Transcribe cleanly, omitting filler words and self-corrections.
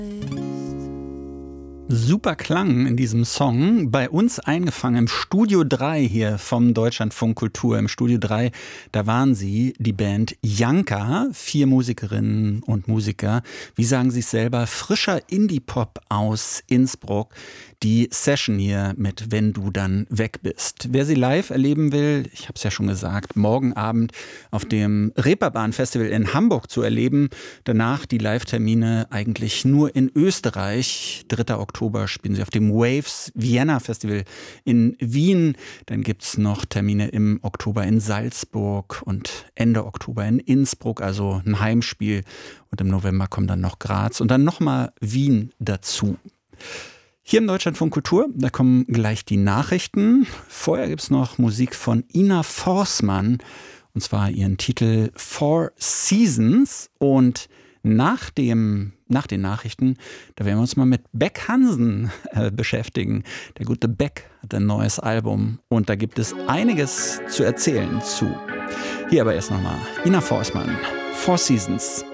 Super Klang in diesem Song. Bei uns eingefangen im Studio 3 hier vom Deutschlandfunk Kultur. Im Studio 3, da waren sie, die Band Janka, 4 Musikerinnen und Musiker. Wie sagen sie es selber? Frischer Indie-Pop aus Innsbruck. Die Session hier mit Wenn du dann weg bist. Wer sie live erleben will, ich habe es ja schon gesagt, morgen Abend auf dem Reeperbahn-Festival in Hamburg zu erleben. Danach die Live-Termine eigentlich nur in Österreich. 3. Oktober spielen sie auf dem Waves Vienna Festival in Wien. Dann gibt es noch Termine im Oktober in Salzburg und Ende Oktober in Innsbruck, also ein Heimspiel. Und im November kommt dann noch Graz und dann nochmal Wien dazu. Hier im Deutschlandfunk Kultur, da kommen gleich die Nachrichten. Vorher gibt es noch Musik von Ina Forsmann, und zwar ihren Titel Four Seasons. Und nach den Nachrichten, da werden wir uns mal mit Beck Hansen beschäftigen. Der gute Beck hat ein neues Album und da gibt es einiges zu erzählen zu. Hier aber erst nochmal Ina Forsmann, Four Seasons.